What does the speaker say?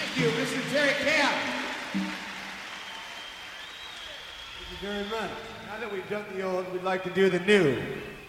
you, Mr. Terry Camp. Thank you very much. Now that we've done the old, we'd like to do the new.